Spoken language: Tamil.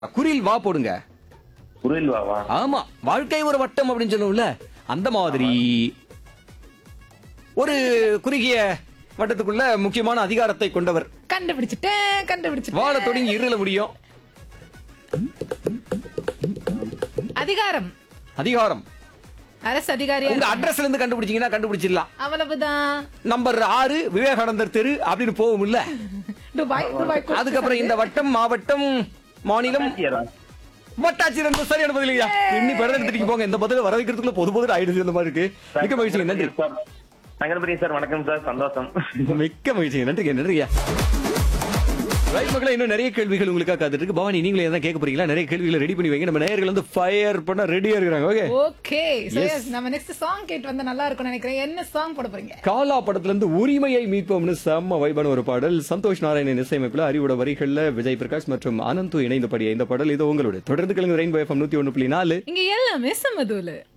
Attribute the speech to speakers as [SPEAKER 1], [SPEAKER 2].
[SPEAKER 1] குறில் வா போடுங்க.
[SPEAKER 2] குரில்வாவா?
[SPEAKER 1] ஆமா, வாழ்க்கை ஒரு வட்டம் அப்படின்னு சொல்லுவோம்ல, அந்த மாதிரி ஒரு குறுகிய வட்டத்துக்குள்ள முக்கியமான அதிகாரத்தை கொண்டவர்.
[SPEAKER 3] கண்டுபிடிச்சிட்டேன்.
[SPEAKER 1] வாழ தொடங்கி இருள முடியும்.
[SPEAKER 3] அதிகாரம்.
[SPEAKER 1] அதிகாரம்.
[SPEAKER 3] அரசு அதிகாரியா
[SPEAKER 1] உங்க அட்ரஸ்ல இருந்து கண்டுபிடிச்சீங்கன்னா கண்டுபிடிச்சிடலாம்.
[SPEAKER 3] அவ்வளவுதான்.
[SPEAKER 1] நம்பர் 6 விவேகானந்தர் தெரு அப்படின்னு போகும் இல்ல.
[SPEAKER 3] துபாய்.
[SPEAKER 1] அதுக்கப்புறம் இந்த வட்டம், மாவட்டம், மாநிலம், வட்டாட்சியர் சரியான பதில் இல்லையா? இன்னி பெற எடுத்துட்டு போங்க. இந்த பதில வர வைக்கிறதுக்குள்ள பொது ஆயிடுச்சு அந்த மாதிரி இருக்கு. மிக்க மகிழ்ச்சி, நன்றி.
[SPEAKER 2] சங்கரபிரி சார், வணக்கம் சார், சந்தோஷம்.
[SPEAKER 1] மிக்க மகிழ்ச்சி, நன்றியா. ரைட் மக்களே, இன்னும் நிறைய கேள்விகள் உங்களுக்காக காத்துட்டு இருக்கு. பவானி, நீங்களே எதாவது கேட்க போறீங்களா? நிறைய கேள்விகளை ரெடி பண்ணி வைங்க. நம்ம நேயர்கள் வந்து ஃபயர் பண்ண ரெடியா இருக்காங்க.
[SPEAKER 3] ஓகே. நம்ம நெக்ஸ்ட் சாங் கேட்டு வந்தா நல்லா இருக்கும்னு நினைக்கிறேன். என்ன சாங் போட போறீங்க?
[SPEAKER 1] காலா படத்துல இருந்து உரிமையை மீட்போம்னு செம்ம வைபான ஒரு பாடல். சந்தோஷ் நாராயணன் இசையமைப்புல, அறிவோட வரிகள்ல விஜய் பிரகாஷ் மற்றும் ஆனந்து இணைந்து பாடிய இந்த பாடல் இது உங்களுடைய. தொடர்ந்து கிளம்பி ரெயின்போ FM 101.4.
[SPEAKER 3] இங்க எல்லாமே சமதூல.